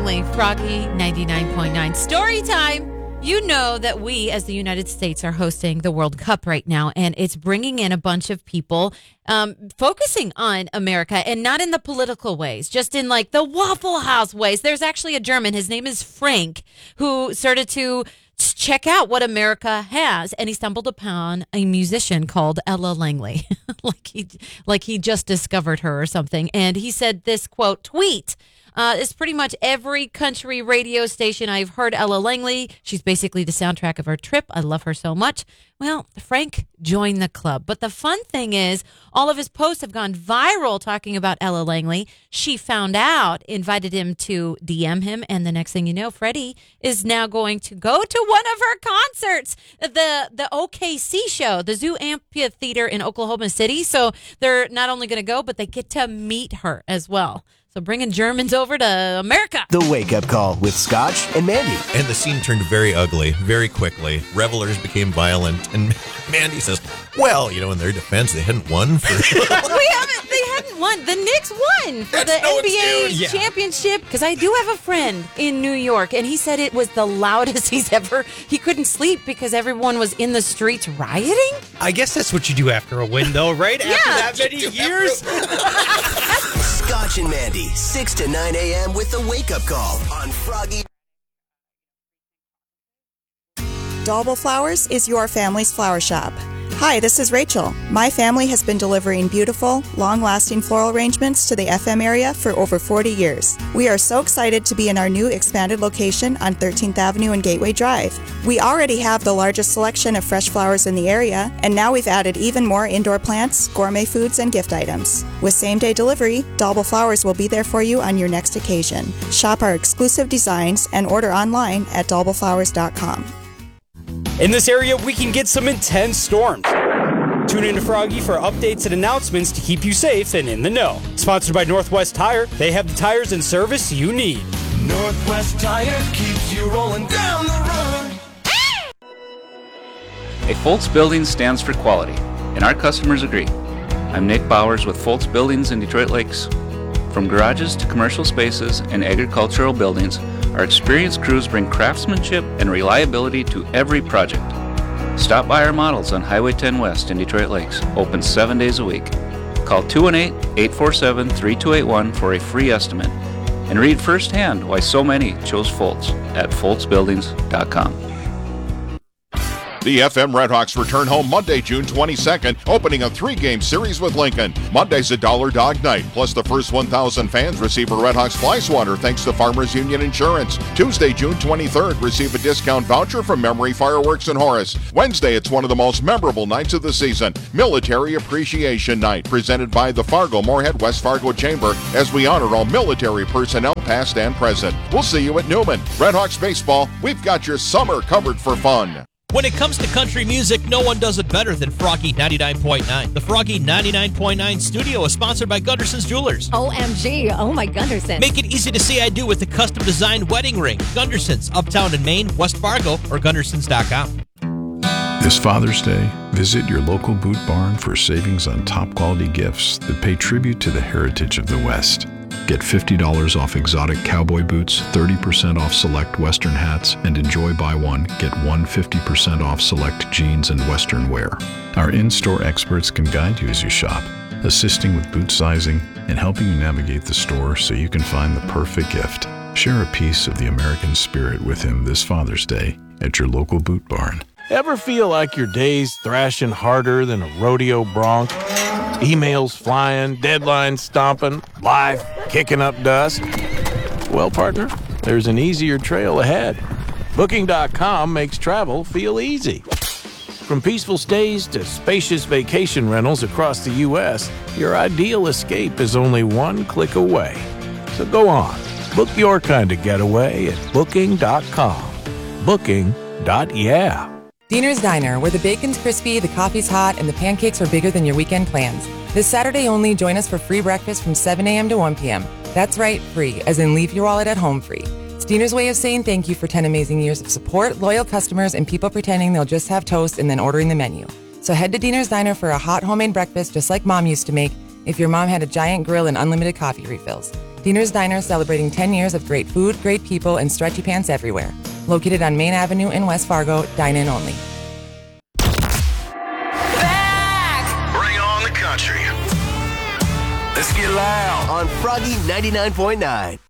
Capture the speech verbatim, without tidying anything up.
Langley, Froggy ninety-nine point nine. Story time. You know that we, as the United States, are hosting the World Cup right now, and it's bringing in a bunch of people um, focusing on America, and not in the political ways, just in like the Waffle House ways. There's actually a German, his name is Frank, who started to check out what America has, and he stumbled upon a musician called Ella Langley, like he like he just discovered her or something. And he said this, quote, tweet. Uh, it's pretty much every country radio station. I've heard Ella Langley. She's basically the soundtrack of our trip. I love her so much. Well, Frank joined the club. But the fun thing is, all of his posts have gone viral talking about Ella Langley. She found out, invited him to D M him, and the next thing you know, Freddie is now going to go to one of her concerts, the the O K C show, the Zoo Amphitheater in Oklahoma City. So they're not only going to go, but they get to meet her as well. So bringing Germans over to America. The Wake Up Call with Scotch and Mandy. And the scene turned very ugly very quickly. Revelers became violent. And Mandy says, well, you know, in their defense, they hadn't won for... we haven't, they hadn't won. The Knicks won for That's the no N B A excuse. Yeah. championship. Because I do have a friend in New York, and he said it was the loudest he's ever... He couldn't sleep because everyone was in the streets rioting. I guess that's what you do after a win, though, right? Yeah. After that many years? Scotch and Mandy, six to nine a.m. with the Wake Up Call on Froggy. Dalbel Flowers is your family's flower shop. Hi, this is Rachel. My family has been delivering beautiful, long-lasting floral arrangements to the F M area for over forty years. We are so excited to be in our new expanded location on thirteenth Avenue and Gateway Drive. We already have the largest selection of fresh flowers in the area, and now we've added even more indoor plants, gourmet foods, and gift items. With same-day delivery, Dalbel Flowers will be there for you on your next occasion. Shop our exclusive designs and order online at dalbel flowers dot com. In this area, we can get some intense storms. Tune in to Froggy for updates and announcements to keep you safe and in the know. Sponsored by Northwest Tire, they have the tires and service you need. Northwest Tire keeps you rolling down the road. A Foltz Building stands for quality, and our customers agree. I'm Nick Bowers with Foltz Buildings in Detroit Lakes. From garages to commercial spaces and agricultural buildings, our experienced crews bring craftsmanship and reliability to every project. Stop by our models on Highway ten West in Detroit Lakes, open seven days a week. Call two one eight, eight four seven, three two eight one for a free estimate, and read firsthand why so many chose Foltz at foltz buildings dot com. The F M Redhawks return home Monday, June twenty-second, opening a three-game series with Lincoln. Monday's a Dollar Dog Night, plus the first one thousand fans receive a Redhawks fly swatter thanks to Farmers Union Insurance. Tuesday, June twenty-third, receive a discount voucher from Memory Fireworks in Horace. Wednesday, it's one of the most memorable nights of the season, Military Appreciation Night, presented by the Fargo-Moorhead West Fargo Chamber, as we honor all military personnel past and present. We'll see you at Newman. Redhawks Baseball, we've got your summer covered for fun. When it comes to country music, no one does it better than Froggy ninety-nine point nine. The Froggy ninety-nine point nine studio is sponsored by Gunderson's Jewelers. O M G, oh my Gunderson. Make it easy to say I do with the custom-designed wedding ring. Gunderson's, Uptown in Maine, West Fargo, or gundersons dot com. This Father's Day, visit your local boot barn for savings on top-quality gifts that pay tribute to the heritage of the West. Get fifty dollars off exotic cowboy boots, thirty percent off select Western hats, and enjoy buy one, get one fifty percent off select jeans and Western wear. Our in-store experts can guide you as you shop, assisting with boot sizing and helping you navigate the store so you can find the perfect gift. Share a piece of the American spirit with him this Father's Day at your local boot barn. Ever feel like your day's thrashing harder than a rodeo bronc? Emails flying, deadlines stomping, life kicking up dust? Well, partner, there's an easier trail ahead. Booking dot com makes travel feel easy. From peaceful stays to spacious vacation rentals across the U S, your ideal escape is only one click away. So go on, book your kind of getaway at booking dot com. Booking. Yeah. Diener's Diner, where the bacon's crispy, the coffee's hot, and the pancakes are bigger than your weekend plans. This Saturday only, join us for free breakfast from seven a.m. to one p.m. That's right, free, as in leave your wallet at home free. It's Diener's way of saying thank you for ten amazing years of support, loyal customers, and people pretending they'll just have toast and then ordering the menu. So head to Diener's Diner for a hot homemade breakfast just like Mom used to make. if your mom had a giant grill and unlimited coffee refills. Diener's Diner celebrating ten years of great food, great people, and stretchy pants everywhere. Located on Main Avenue in West Fargo, dine-in only. Bring on the country. Let's get loud on Froggy ninety-nine point nine.